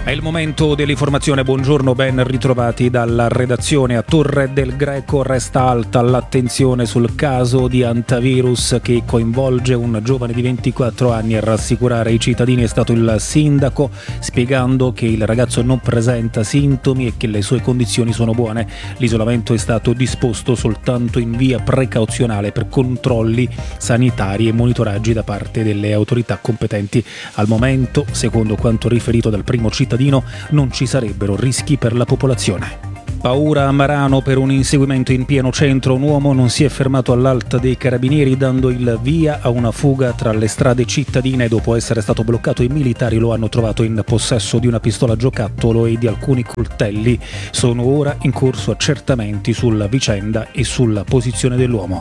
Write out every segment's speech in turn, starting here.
È il momento dell'informazione, buongiorno, ben ritrovati dalla redazione. A Torre del Greco resta alta l'attenzione sul caso di antivirus che coinvolge un giovane di 24 anni. A rassicurare i cittadini è stato il sindaco, spiegando che il ragazzo non presenta sintomi e che le sue condizioni sono buone. L'isolamento è stato disposto soltanto in via precauzionale per controlli sanitari e monitoraggi da parte delle autorità competenti. Al momento, secondo quanto riferito dal primo cittadino, non ci sarebbero rischi per la popolazione. Paura a Marano per un inseguimento in pieno centro. Un uomo non si è fermato all'alta dei carabinieri, dando il via a una fuga tra le strade cittadine. Dopo essere stato bloccato, i militari lo hanno trovato in possesso di una pistola giocattolo e di alcuni coltelli. Sono ora in corso accertamenti sulla vicenda e sulla posizione dell'uomo.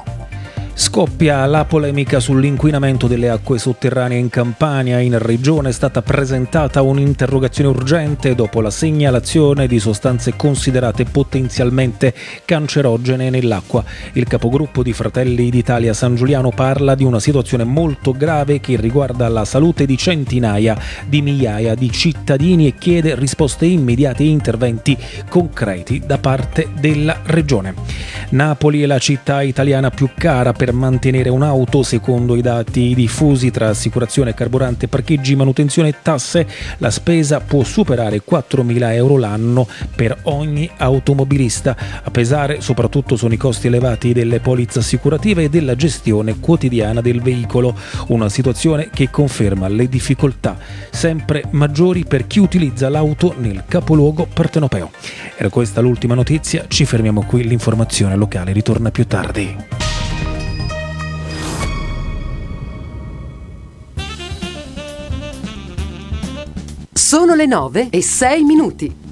Scoppia la polemica sull'inquinamento delle acque sotterranee in Campania. In regione è stata presentata un'interrogazione urgente dopo la segnalazione di sostanze considerate potenzialmente cancerogene nell'acqua. Il capogruppo di Fratelli d'Italia San Giuliano parla di una situazione molto grave che riguarda la salute di centinaia di migliaia di cittadini e chiede risposte immediate e interventi concreti da parte della regione. Napoli è la città italiana più cara per mantenere un'auto, secondo i dati diffusi tra assicurazione, carburante, parcheggi, manutenzione e tasse. La spesa può superare 4.000 euro l'anno per ogni automobilista. A pesare soprattutto sono i costi elevati delle polizze assicurative e della gestione quotidiana del veicolo, una situazione che conferma le difficoltà sempre maggiori per chi utilizza l'auto nel capoluogo partenopeo. Era questa l'ultima notizia, ci fermiamo qui, l'informazione locale ritorna più tardi. Sono le 9:06.